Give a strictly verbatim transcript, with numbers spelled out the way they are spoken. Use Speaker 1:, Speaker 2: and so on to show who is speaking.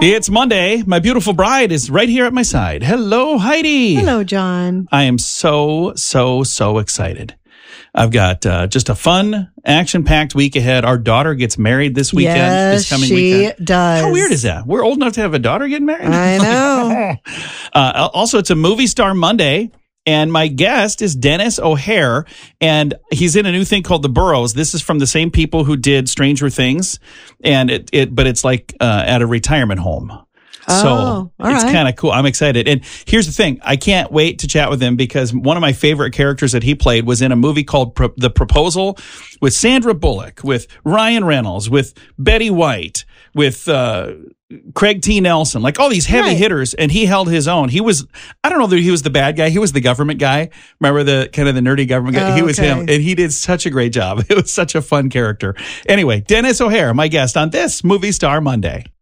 Speaker 1: It's Monday. My beautiful bride is right here at my side. Hello, Heidi.
Speaker 2: Hello, John.
Speaker 1: I am so, so, so excited. I've got uh, just a fun, action-packed week ahead. Our daughter gets married this weekend.
Speaker 2: Yes,
Speaker 1: this coming
Speaker 2: she
Speaker 1: weekend.
Speaker 2: does.
Speaker 1: How weird is that? We're old enough to have a daughter getting married?
Speaker 2: I know.
Speaker 1: uh, also, it's a Movie Star Monday. And my guest is Dennis O'Hare, and he's in a new thing called The Burrows. This is from the same people who did Stranger Things, and it, it but it's like uh, at a retirement home.
Speaker 2: Oh,
Speaker 1: so
Speaker 2: all
Speaker 1: it's
Speaker 2: right.
Speaker 1: kind of cool. I'm excited. And here's the thing. I can't wait to chat with him because one of my favorite characters that he played was in a movie called Pro- The Proposal with Sandra Bullock, with Ryan Reynolds, with Betty White, with uh, Craig T. Nelson, like all these heavy
Speaker 2: Right.
Speaker 1: hitters. And he held his own. He was, I don't know that he was the bad guy. He was the government guy. Remember the kind of the nerdy government guy?
Speaker 2: Oh,
Speaker 1: he was
Speaker 2: okay.
Speaker 1: him. And he did such a great job. It was such a fun character. Anyway, Dennis O'Hare, my guest on this Movie Star Monday.